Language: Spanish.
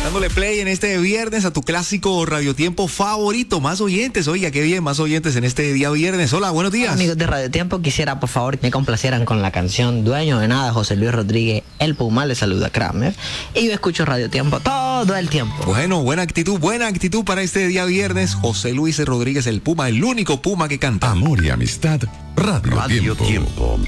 Dándole play en este viernes a tu clásico radiotiempo favorito. Más oyentes, oiga, qué bien, más oyentes en este día viernes. Hola, buenos días. Amigos de Radiotiempo, quisiera por favor que me complacieran con la canción Dueño de Nada, José Luis Rodríguez, El Puma. Le saluda Kramer. Y yo escucho Radiotiempo todo el tiempo. Bueno, buena actitud para este día viernes. José Luis Rodríguez, El Puma, el único Puma que canta. Amor y amistad, Radio Tiempo.